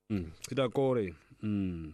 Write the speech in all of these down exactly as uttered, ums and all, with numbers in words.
嗯，这条歌嘞，嗯，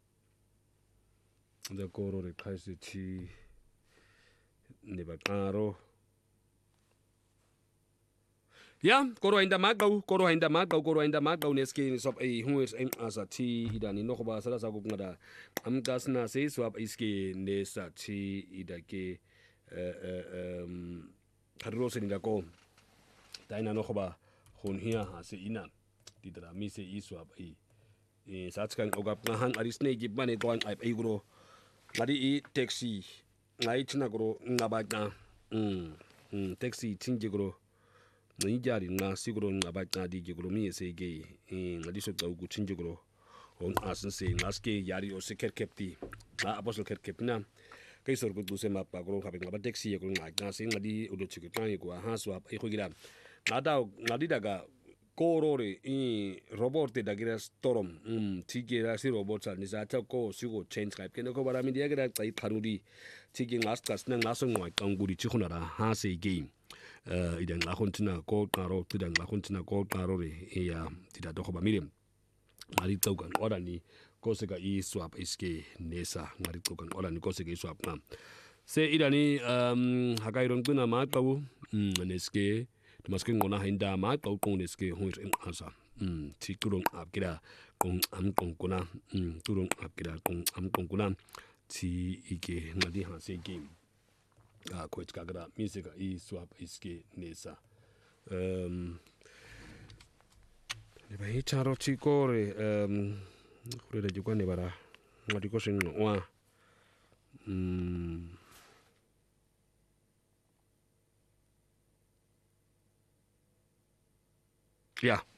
这条歌嘞开始去那边干咯。Ya, koro ainda magaw, koro ainda magaw, koro ainda magaw neski sop ay huwes em asa ti ida ni noko ba sala sa ngada am gas na se swap iski nesa ti ida ke um kadro se ni ko taina noko ba hon hia ha se ina di dra mi se iswap ai e sats kan ogap ngahan aris ne gibane to an ai gro ngadi i taxi ngai tina gro ngabaka mm taxi tinje gro ni jari nga siguro nga ba ka di gro mi se ge nga di so ta gu chin gro on asin se nga ske yari o se ker kepti nga apostol ker kepna kai sor gu se ma pa gro ka nga ba taxi gro nga nga se nga di o do chi ka ko ha so ai ko gira nga da nga di daga korore i robot da gira storm um tigera si robot sa ni sa ta ko sigo change ka ke ko bara mi dia gira tai tharuri tigi nga skas na nga so ngwa kang guri chi khuna ra ha se game uh, idan la kontina ko karo tidan la kontina ko karo re ya tida do ba mirim ngari taukan ora ni ko se ga i swap iske nesa ngari taukan ora ni ko se ga i swap na se idani um hakairon kuna ma tau um neske maske ngona hinda ma tau kon neske hoir en asa um ti turong apkira kon am kon kuna um turong apkira kon am kon kuna ti ike ngadi ha se game a ko itkagara music i swap iske nesa um le ba hicharo chikore um kure de jukwane bara ngadi ko sing wa um ya